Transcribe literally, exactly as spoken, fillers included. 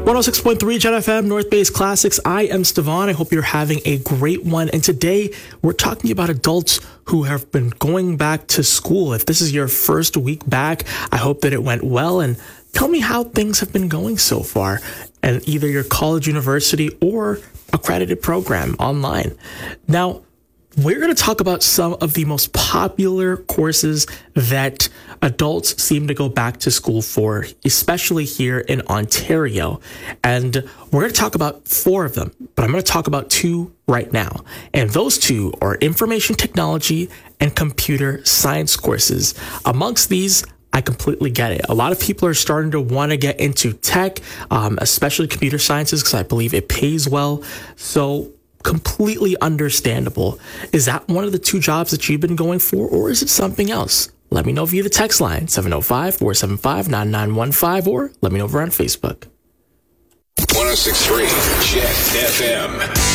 one oh six point three Gen F M, North Base Classics. I am Stevan. I hope you're having a great one. And today we're talking about adults who have been going back to school. If this is your first week back, I hope that it went well. And tell me how things have been going so far at either your college, university, or accredited program online. Now, we're going to talk about some of the most popular courses that adults seem to go back to school for, especially here in Ontario. And we're going to talk about four of them, but I'm going to talk about two right now. And those two are information technology and computer science courses. Amongst these, I completely get it. A lot of people are starting to want to get into tech, um, especially computer sciences, because I believe it pays well. So completely understandable. Is that one of the two jobs that you've been going for, or is it something else? Let me know via the text line, seven oh five, four seven five, nine nine one five, or let me know over on Facebook. one oh six point three Gen F M.